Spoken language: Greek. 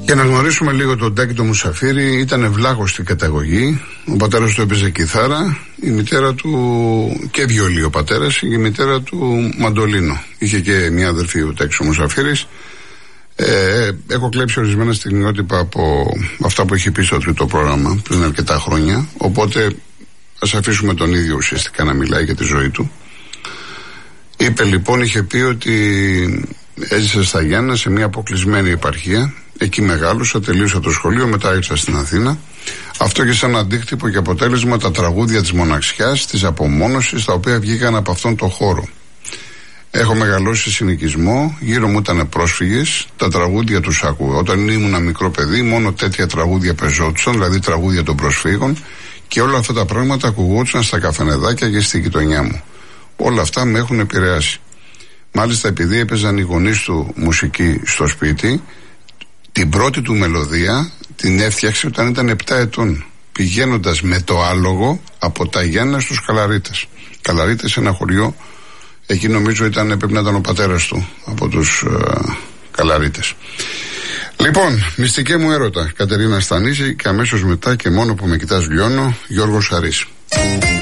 Για να γνωρίσουμε λίγο τον Τάκη τον Μουσαφίρη, ήταν ευλάγος στην καταγωγή. Ο πατέρας του έπαιζε κιθάρα, η μητέρα του και βιολί ο πατέρας, η μητέρα του μαντολίνο. Είχε και μια αδερφή ο Τάκης ο Μουσαφίρης. Έχω κλέψει ορισμένα στιγμιότυπα από αυτά που έχει πει στο τρίτο πρόγραμμα πριν αρκετά χρόνια. Οπότε ας αφήσουμε τον ίδιο ουσιαστικά να μιλάει για τη ζωή του. Είπε λοιπόν, είχε πει ότι έζησε στα Γιάννα σε μια αποκλεισμένη επαρχία. Εκεί μεγάλωσα, τελείωσα το σχολείο, μετά ήρθα στην Αθήνα. Αυτό και σαν αντίκτυπο και αποτέλεσμα τα τραγούδια της μοναξιάς, της απομόνωσης, τα οποία βγήκαν από αυτόν τον χώρο. Έχω μεγαλώσει σε συνοικισμό, γύρω μου ήταν πρόσφυγες, τα τραγούδια τους άκουγα. Όταν ήμουν μικρό παιδί, μόνο τέτοια τραγούδια πεζόντουσαν, δηλαδή τραγούδια των προσφύγων, και όλα αυτά τα πράγματα ακουγόντουσαν στα καφενεδάκια και στη γειτονιά μου. Όλα αυτά με έχουν επηρεάσει. Μάλιστα, επειδή έπαιζαν οι γονείς του μουσική στο σπίτι, την πρώτη του μελωδία την έφτιαξε όταν ήταν 7 ετών, πηγαίνοντας με το άλογο από τα Γιάννα στους Καλαρίτες. Καλαρίτες, ένα χωριό, εκεί νομίζω πρέπει να ήταν ο πατέρας του από τους Καλαρίτες. Λοιπόν, μυστικέ μου έρωτα, Κατερίνα Στανίση, και αμέσως μετά και μόνο που με κοιτάς λιώνω, Γιώργος Σαρής.